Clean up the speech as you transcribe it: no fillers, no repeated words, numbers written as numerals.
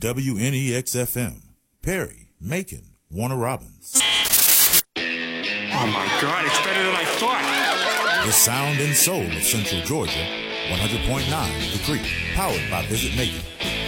WNEX-FM, Perry, Macon, Warner Robins. Oh my God, it's better than I thought. The sound and soul of Central Georgia, 100.9 The Creek, powered by Visit Macon.